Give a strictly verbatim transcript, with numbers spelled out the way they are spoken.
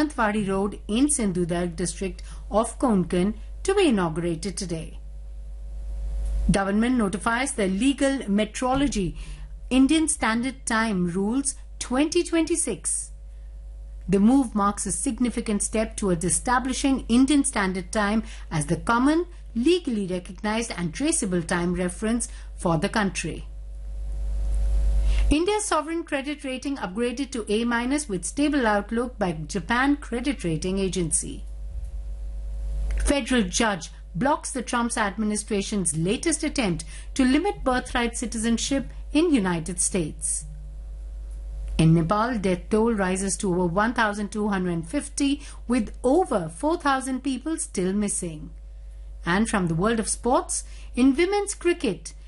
Samantwadi Road in Sindhudurg district of Konkan to be inaugurated today. Government notifies the legal metrology Indian Standard Time Rules twenty twenty-six. The move marks a significant step towards establishing Indian Standard Time as the common, legally recognized and traceable time reference for the country. India's sovereign credit rating upgraded to A minus with stable outlook by Japan Credit Rating Agency. Federal judge blocks the Trump administration's latest attempt to limit birthright citizenship in United States. In Nepal, death toll rises to over one thousand two hundred fifty, with over four thousand people still missing. And from the world of sports, in women's cricket,